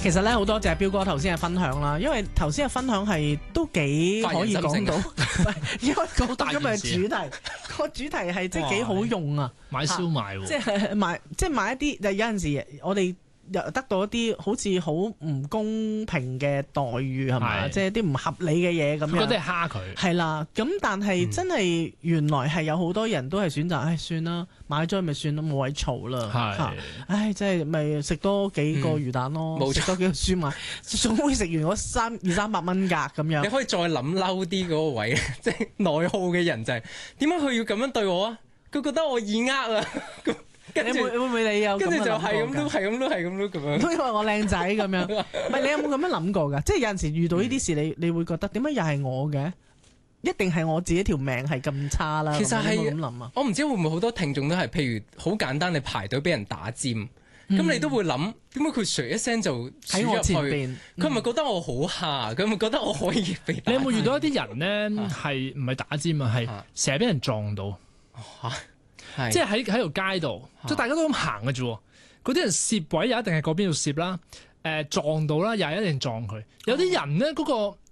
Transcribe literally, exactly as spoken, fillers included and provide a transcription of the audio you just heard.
其實咧好多謝彪哥頭先嘅分享啦，因為頭先嘅分享係都幾可以講到，因為講到今日嘅主題，個主題係即係幾好用啊！ 買燒賣喎， 即係買即係買一啲，有陣時我哋又得到一啲好似好唔公平嘅待遇係咪？即係啲唔合理嘅嘢咁樣。 覺得係蝦佢。 係啦，咁但係真係原來係有好多人都係選擇，唉算啦，買咗咪算啦，冇位嘈啦。係，唉真係咪食多幾個魚蛋咯，食多幾個燒賣，總會食完嗰三二三百蚊㗎咁樣。 你可以再諗嬲啲嗰個位，即係內耗嘅人就係點解佢要咁樣對我啊？佢覺得我易呃啊！ 你會會唔會你有？ 跟住就係咁都係咁都係咁都咁樣。 都因為我靚仔咁樣，唔係你有冇咁樣諗過㗎？即係有陣時遇到呢啲事，你你會覺得點解又係我嘅？一定係我自己條命係咁差啦。 其實係咁諗啊， 我唔知會唔會好多聽眾都係，譬如好簡單，你排隊俾人打尖，咁、嗯、你都會諗點解佢唰一聲就喺我前邊？ 佢咪覺得我好蝦？佢咪覺得我可以被打？ 你有冇遇到一啲人咧係唔係打尖啊？係成日俾人撞到。 嚇！ 即係喺喺條街度，即係大家都咁行嘅啫。嗰啲人攝位又一定係嗰邊度攝啦。誒、呃、撞到啦，又係一定撞佢。有啲人咧嗰、嗰個